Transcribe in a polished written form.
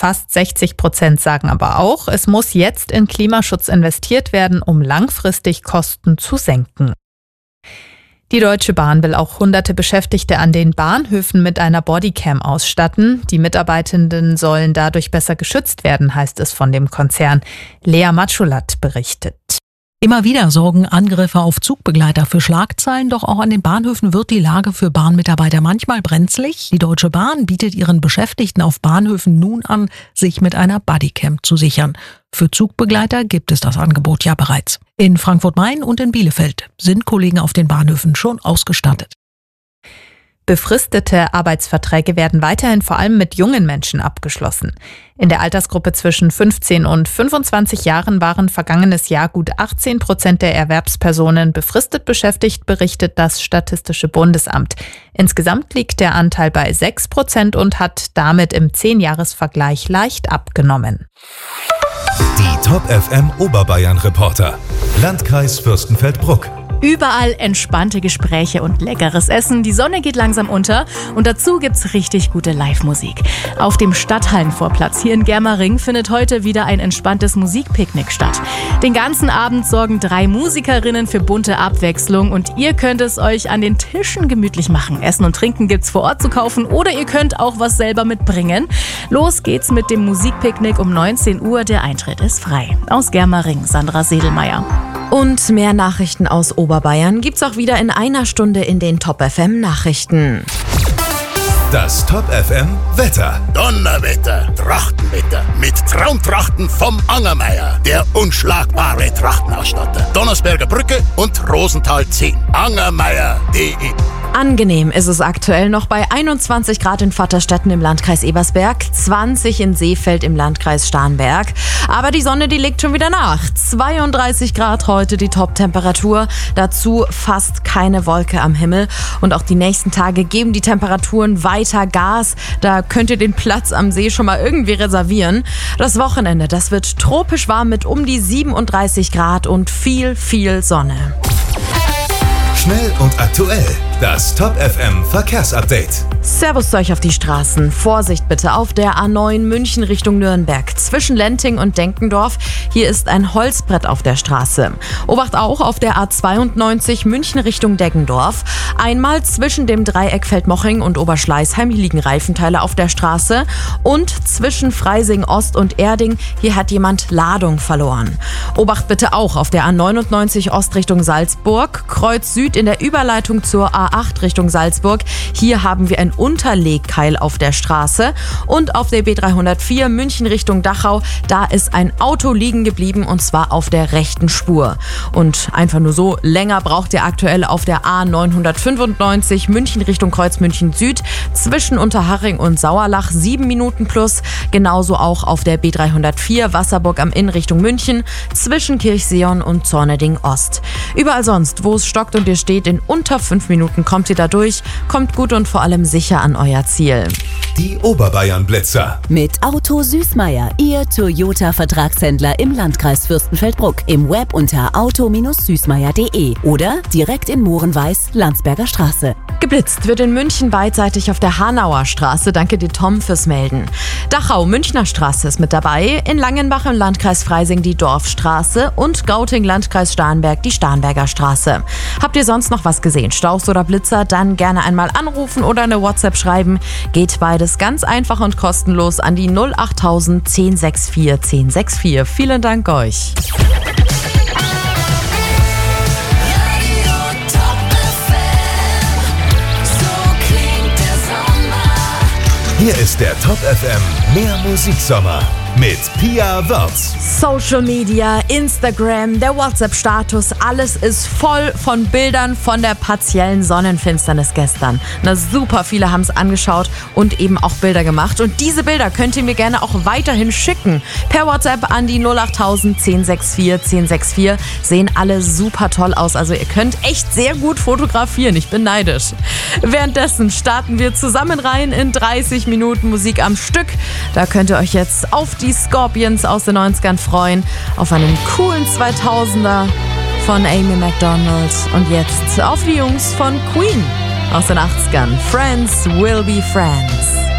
Fast 60% sagen aber auch, es muss jetzt in Klimaschutz investiert werden, um langfristig Kosten zu senken. Die Deutsche Bahn will auch hunderte Beschäftigte an den Bahnhöfen mit einer Bodycam ausstatten. Die Mitarbeitenden sollen dadurch besser geschützt werden, heißt es von dem Konzern. Lea Matschulat berichtet. Immer wieder sorgen Angriffe auf Zugbegleiter für Schlagzeilen, doch auch an den Bahnhöfen wird die Lage für Bahnmitarbeiter manchmal brenzlig. Die Deutsche Bahn bietet ihren Beschäftigten auf Bahnhöfen nun an, sich mit einer Bodycam zu sichern. Für Zugbegleiter gibt es das Angebot ja bereits. In Frankfurt-Main und in Bielefeld sind Kollegen auf den Bahnhöfen schon ausgestattet. Befristete Arbeitsverträge werden weiterhin vor allem mit jungen Menschen abgeschlossen. In der Altersgruppe zwischen 15 und 25 Jahren waren vergangenes Jahr gut 18% der Erwerbspersonen befristet beschäftigt, berichtet das Statistische Bundesamt. Insgesamt liegt der Anteil bei 6% und hat damit im 10-Jahres-Vergleich leicht abgenommen. Die Top FM Oberbayern-Reporter. Landkreis Fürstenfeldbruck. Überall entspannte Gespräche und leckeres Essen. Die Sonne geht langsam unter und dazu gibt's richtig gute Live-Musik. Auf dem Stadthallenvorplatz hier in Germering findet heute wieder ein entspanntes Musikpicknick statt. Den ganzen Abend sorgen 3 Musikerinnen für bunte Abwechslung und ihr könnt es euch an den Tischen gemütlich machen. Essen und Trinken gibt's vor Ort zu kaufen oder ihr könnt auch was selber mitbringen. Los geht's mit dem Musikpicknick um 19 Uhr. Der Eintritt ist frei. Aus Germering, Sandra Sedelmeier. Und mehr Nachrichten aus Oberbayern gibt's auch wieder in einer Stunde in den Top FM Nachrichten. Das Top FM Wetter. Donnerwetter, Trachtenwetter mit Traumtrachten vom Angermeier, der unschlagbare Trachtenausstatter. Donnersberger Brücke und Rosenthal 10. Angermeier.de. Angenehm ist es aktuell noch bei 21 Grad in Vaterstetten im Landkreis Ebersberg, 20 in Seefeld im Landkreis Starnberg. Aber die Sonne, die legt schon wieder nach. 32 Grad heute die Top-Temperatur, dazu fast keine Wolke am Himmel. Und auch die nächsten Tage geben die Temperaturen weiter Gas. Da könnt ihr den Platz am See schon mal irgendwie reservieren. Das Wochenende, das wird tropisch warm mit um die 37 Grad und viel Sonne. Schnell und aktuell. Das Top FM Verkehrsupdate. Servus zu euch auf die Straßen. Vorsicht bitte auf der A9 München Richtung Nürnberg. Zwischen Lenting und Denkendorf. Hier ist ein Holzbrett auf der Straße. Obacht auch auf der A92 München Richtung Deggendorf. Einmal zwischen dem Dreieck Feldmoching und Oberschleißheim. Hier liegen Reifenteile auf der Straße. Und zwischen Freising Ost und Erding. Hier hat jemand Ladung verloren. Obacht bitte auch auf der A99 Ost Richtung Salzburg. Kreuz Süd in der Überleitung zur A8 Richtung Salzburg. Hier haben wir ein Unterlegkeil auf der Straße. Und auf der B304 München Richtung Dachau, da ist ein Auto liegen geblieben und zwar auf der rechten Spur. Und einfach nur so, länger braucht ihr aktuell auf der A995 München Richtung Kreuzmünchen Süd zwischen Unterhaching und Sauerlach 7 Minuten plus. Genauso auch auf der B304 Wasserburg am Inn Richtung München zwischen Kirchseon und Zorneding Ost. Überall sonst, wo es stockt und ihr steht, in unter 5 Minuten kommt ihr da durch, kommt gut und vor allem sicher an euer Ziel. Die Oberbayern-Blitzer. Mit Auto Süßmeier, Ihr Toyota-Vertragshändler im Landkreis Fürstenfeldbruck. Im Web unter auto-süßmeier.de oder direkt in Mohrenweiß, Landsberger Straße. Geblitzt wird in München beidseitig auf der Hanauer Straße. Danke dir, Tom, fürs Melden. Dachau, Münchner Straße ist mit dabei. In Langenbach im Landkreis Freising die Dorfstraße und Gauting, Landkreis Starnberg, die Starnberger Straße. Habt ihr sonst noch was gesehen? Staus oder Blitzer? Dann gerne einmal anrufen oder eine WhatsApp schreiben. Geht beides ganz einfach und kostenlos an die 08000 1064 1064. Vielen Dank euch. Hier ist der Top FM Mehr Musiksommer mit Pia Wörz. Social Media, Instagram, der WhatsApp-Status, alles ist voll von Bildern von der partiellen Sonnenfinsternis gestern. Na super, viele haben es angeschaut und eben auch Bilder gemacht. Und diese Bilder könnt ihr mir gerne auch weiterhin schicken. Per WhatsApp an die 08000 1064 1064. Sehen alle super toll aus. Also ihr könnt echt sehr gut fotografieren. Ich bin neidisch. Währenddessen starten wir zusammen rein in 30 Minuten Musik am Stück. Da könnt ihr euch jetzt auf die Scorpions aus den 90ern freuen, auf einen coolen 2000er von Amy Macdonald und jetzt auf die Jungs von Queen aus den 80ern. Friends will be friends.